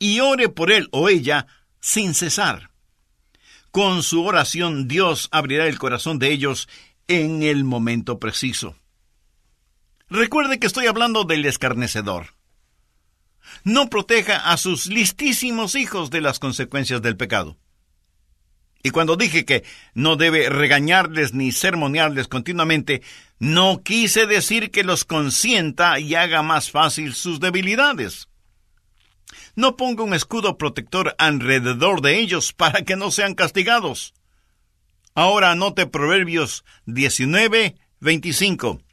y ore por él o ella sin cesar. Con su oración, Dios abrirá el corazón de ellos en el momento preciso. Recuerde que estoy hablando del escarnecedor. No proteja a sus listísimos hijos de las consecuencias del pecado. Y cuando dije que no debe regañarles ni sermonearles continuamente, no quise decir que los consienta y haga más fácil sus debilidades. No ponga un escudo protector alrededor de ellos para que no sean castigados. Ahora anote Proverbios 19:25.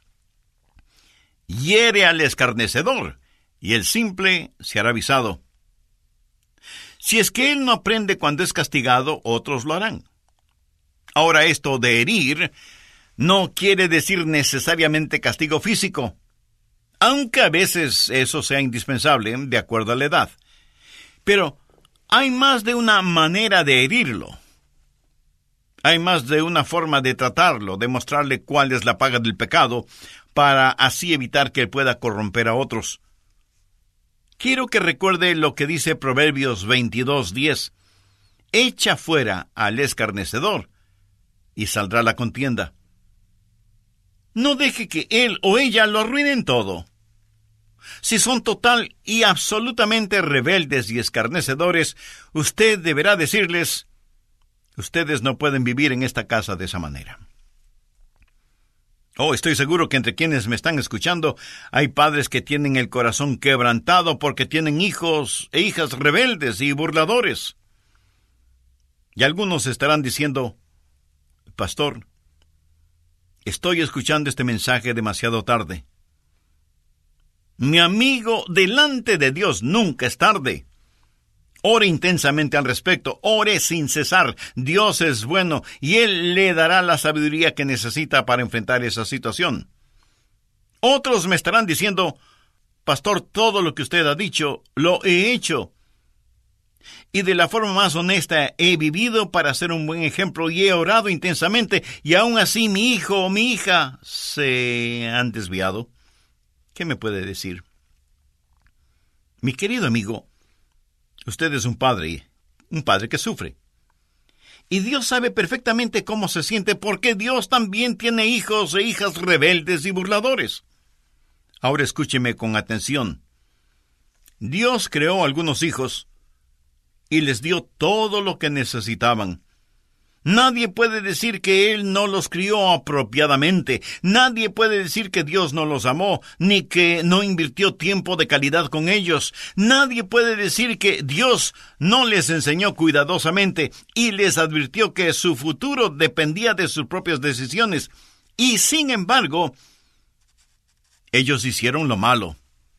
Hiere al escarnecedor, y el simple se hará avisado. Si es que él no aprende cuando es castigado, otros lo harán. Ahora, esto de herir no quiere decir necesariamente castigo físico, aunque a veces eso sea indispensable de acuerdo a la edad. Pero hay más de una manera de herirlo. Hay más de una forma de tratarlo, de mostrarle cuál es la paga del pecado, para así evitar que él pueda corromper a otros. Quiero que recuerde lo que dice Proverbios 22:10. Echa fuera al escarnecedor, y saldrá la contienda. No deje que él o ella lo arruinen todo. Si son total y absolutamente rebeldes y escarnecedores, usted deberá decirles: ustedes no pueden vivir en esta casa de esa manera. Estoy seguro que entre quienes me están escuchando hay padres que tienen el corazón quebrantado porque tienen hijos e hijas rebeldes y burladores. Y algunos estarán diciendo: pastor, estoy escuchando este mensaje demasiado tarde. Mi amigo, delante de Dios nunca es tarde. Ore intensamente al respecto, ore sin cesar. Dios es bueno y Él le dará la sabiduría que necesita para enfrentar esa situación. Otros me estarán diciendo: pastor, todo lo que usted ha dicho, lo he hecho. Y de la forma más honesta he vivido para ser un buen ejemplo y he orado intensamente, y aún así mi hijo o mi hija se han desviado. ¿Qué me puede decir? Mi querido amigo, usted es un padre que sufre. Y Dios sabe perfectamente cómo se siente, porque Dios también tiene hijos e hijas rebeldes y burladores. Ahora escúcheme con atención. Dios creó algunos hijos y les dio todo lo que necesitaban. Nadie puede decir que Él no los crió apropiadamente. Nadie puede decir que Dios no los amó, ni que no invirtió tiempo de calidad con ellos. Nadie puede decir que Dios no les enseñó cuidadosamente y les advirtió que su futuro dependía de sus propias decisiones. Y sin embargo, ellos hicieron lo malo.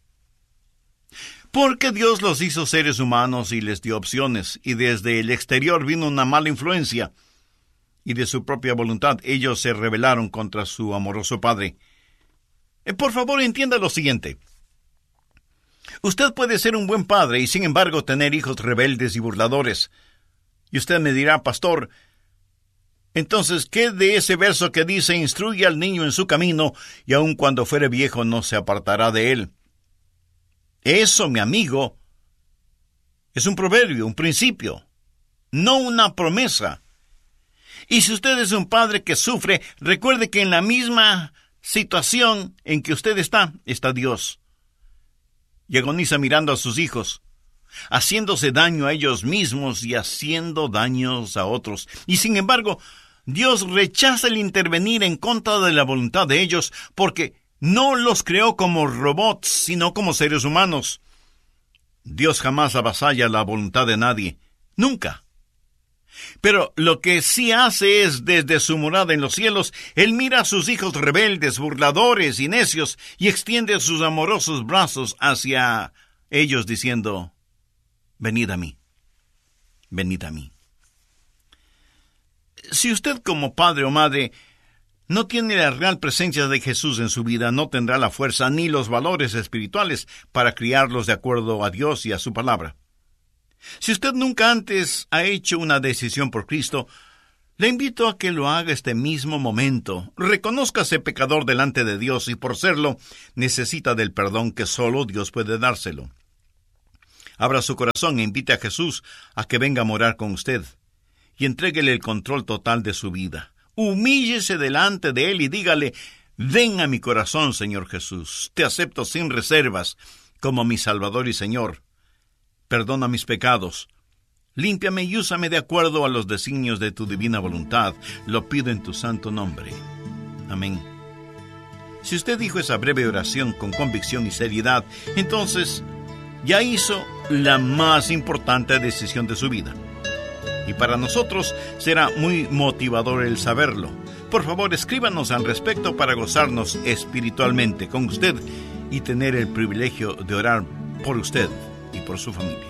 Porque Dios los hizo seres humanos y les dio opciones, y desde el exterior vino una mala influencia. Y de su propia voluntad ellos se rebelaron contra su amoroso Padre. Por favor, entienda lo siguiente. Usted puede ser un buen padre y sin embargo tener hijos rebeldes y burladores. Y usted me dirá: pastor, entonces, ¿qué de ese verso que dice: instruye al niño en su camino, y aun cuando fuere viejo no se apartará de él? Eso, mi amigo, es un proverbio, un principio, no una promesa. Y si usted es un padre que sufre, recuerde que en la misma situación en que usted está Dios. Y agoniza mirando a sus hijos, haciéndose daño a ellos mismos y haciendo daños a otros. Y sin embargo, Dios rechaza el intervenir en contra de la voluntad de ellos, porque no los creó como robots, sino como seres humanos. Dios jamás avasalla la voluntad de nadie, nunca. Pero lo que sí hace es, desde su morada en los cielos, Él mira a sus hijos rebeldes, burladores y necios, y extiende sus amorosos brazos hacia ellos diciendo: venid a mí, venid a mí. Si usted como padre o madre no tiene la real presencia de Jesús en su vida, no tendrá la fuerza ni los valores espirituales para criarlos de acuerdo a Dios y a su palabra. Si usted nunca antes ha hecho una decisión por Cristo, le invito a que lo haga este mismo momento. Reconózcase pecador delante de Dios y por serlo, necesita del perdón que solo Dios puede dárselo. Abra su corazón e invite a Jesús a que venga a morar con usted y entréguele el control total de su vida. Humíllese delante de Él y dígale: ven a mi corazón, Señor Jesús. Te acepto sin reservas como mi Salvador y Señor. Perdona mis pecados. Límpiame y úsame de acuerdo a los designios de tu divina voluntad. Lo pido en tu santo nombre. Amén. Si usted dijo esa breve oración con convicción y seriedad, entonces ya hizo la más importante decisión de su vida. Y para nosotros será muy motivador el saberlo. Por favor, escríbanos al respecto para gozarnos espiritualmente con usted y tener el privilegio de orar por usted y por su familia.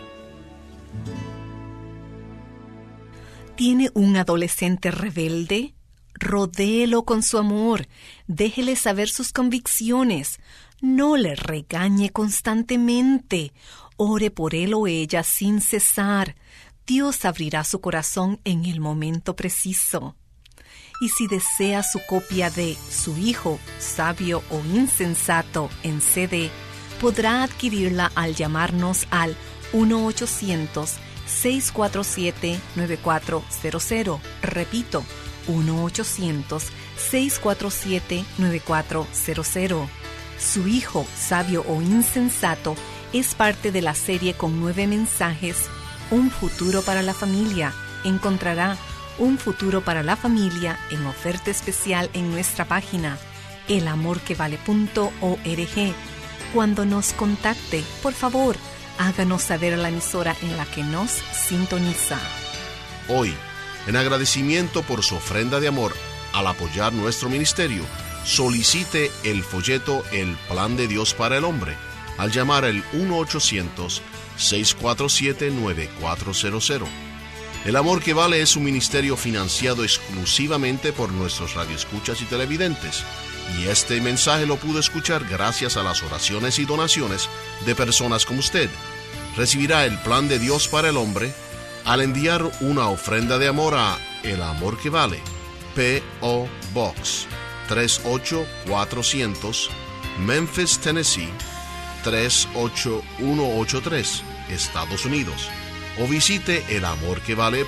¿Tiene un adolescente rebelde? Rodéelo con su amor. Déjele saber sus convicciones. No le regañe constantemente. Ore por él o ella sin cesar. Dios abrirá su corazón en el momento preciso. Y si desea su copia de Su Hijo, Sabio o Insensato en CD, podrá adquirirla al llamarnos al 1-800-647-9400. Repito, 1-800-647-9400. Su Hijo, Sabio o Insensato es parte de la serie con 9 mensajes, Un futuro para la familia. Encontrará Un futuro para la familia en oferta especial en nuestra página, elamorquevale.org. Cuando nos contacte, por favor, háganos saber a la emisora en la que nos sintoniza. Hoy, en agradecimiento por su ofrenda de amor al apoyar nuestro ministerio, solicite el folleto El Plan de Dios para el Hombre al llamar al 1-800-647-9400. El Amor que Vale es un ministerio financiado exclusivamente por nuestros radioescuchas y televidentes, y este mensaje lo pudo escuchar gracias a las oraciones y donaciones de personas como usted. Recibirá el Plan de Dios para el Hombre al enviar una ofrenda de amor a El Amor que Vale, P.O. Box 38400, Memphis, Tennessee 38183, Estados Unidos, o visite elamorquevale.org.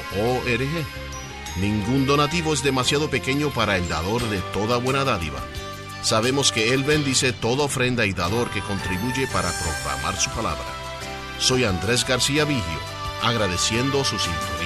Ningún donativo es demasiado pequeño para el dador de toda buena dádiva. Sabemos que Él bendice toda ofrenda y dador que contribuye para proclamar su palabra. Soy Andrés García Vigio, agradeciendo su sintonía.